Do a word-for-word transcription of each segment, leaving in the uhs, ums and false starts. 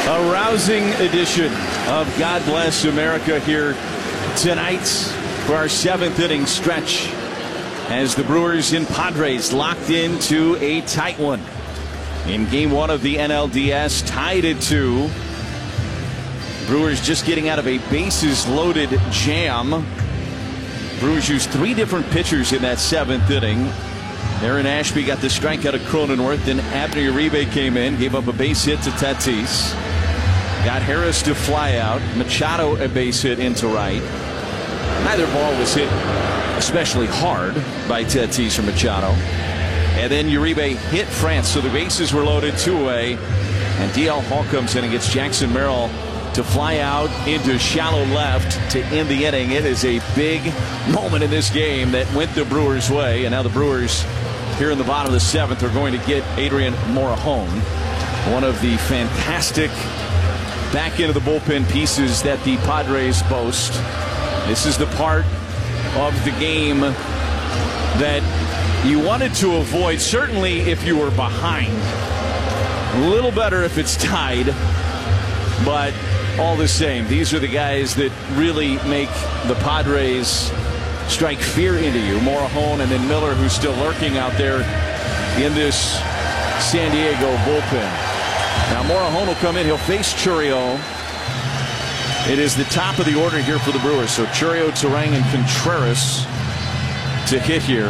A rousing edition of God Bless America here tonight for our seventh inning stretch as the Brewers and Padres locked into a tight one in game one of the N L D S, tied at two. Brewers just getting out of a bases loaded jam. Brewers used three different pitchers in that seventh inning. Aaron Ashby got the strikeout of Cronenworth. Then Abner Uribe came in, gave up a base hit to Tatis. Got Harris to fly out. Machado a base hit into right. Neither ball was hit especially hard by Tatis or Machado. And then Uribe hit France, so the bases were loaded two away. And D L Hall comes in and gets Jackson Merrill to fly out into shallow left to end the inning. It is a big moment in this game that went the Brewers' way. And now the Brewers here in the bottom of the seventh are going to get Adrian Morejon, one of the fantastic back into the bullpen pieces that the Padres boast. This is the part of the game that you wanted to avoid, certainly if you were behind. A little better if it's tied, but all the same, these are the guys that really make the Padres strike fear into you. Morejon and then Miller, who's still lurking out there in this San Diego bullpen. Now Morejon will come in. He'll face Chourio. It is the top of the order here for the Brewers. So Chourio, Turang, and Contreras to hit here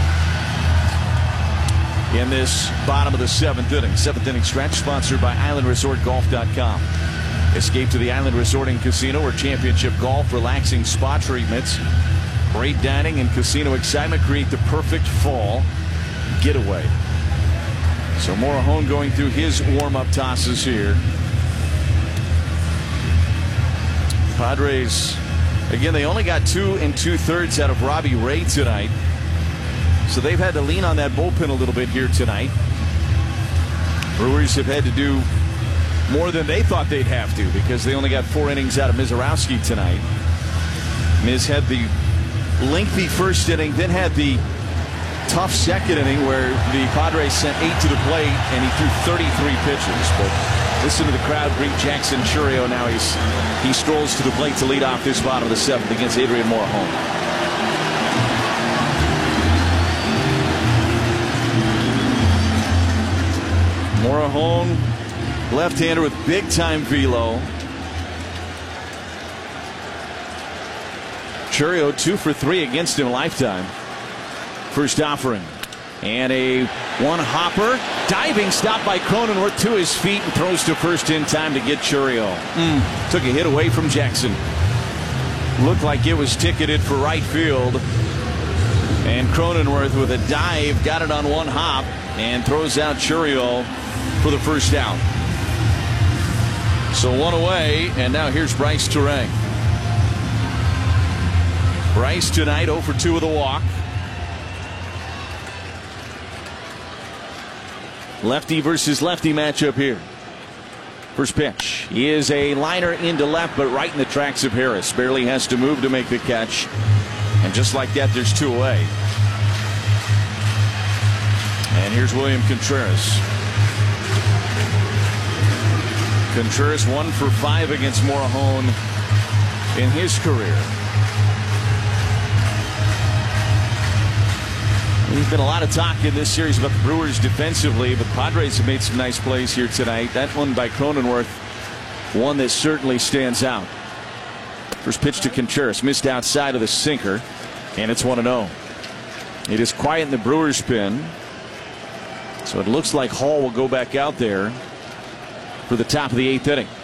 in this bottom of the seventh inning. Seventh inning stretch sponsored by Island Resort Golf dot com. Escape to the Island Resort and Casino, where championship golf, relaxing spa treatments, great dining, and casino excitement create the perfect fall getaway. So Morejon going through his warm-up tosses here. Padres, again, they only got two and two-thirds out of Robbie Ray tonight. So they've had to lean on that bullpen a little bit here tonight. Brewers have had to do more than they thought they'd have to because they only got four innings out of Mizorowski tonight. Miz had the lengthy first inning, then had the tough second inning where the Padres sent eight to the plate and he threw thirty-three pitches. But listen to the crowd greet Jackson Chourio. Now he's he strolls to the plate to lead off this bottom of the seventh against Adrian Morejon. Morejon, left-hander with big-time velo. Chourio two for three against him lifetime. First offering. And a one-hopper. Diving stop by Cronenworth to his feet and throws to first in time to get Chourio. Mm. Took a hit away from Jackson. Looked like it was ticketed for right field. And Cronenworth with a dive got it on one hop and throws out Chourio for the first out. So one away, and now here's Bryce Turang. Bryce tonight oh for two with a walk. Lefty versus lefty matchup here. First pitch is a liner into left, but right in the tracks of Harris. Barely has to move to make the catch. And just like that, there's two away. And here's William Contreras. Contreras one for five against Morejon in his career. There's been a lot of talk in this series about the Brewers defensively, but Padres have made some nice plays here tonight. That one by Cronenworth, one that certainly stands out. First pitch to Contreras, missed outside of the sinker, and it's one and oh. It is quiet in the Brewers' pen, so it looks like Hall will go back out there for the top of the eighth inning.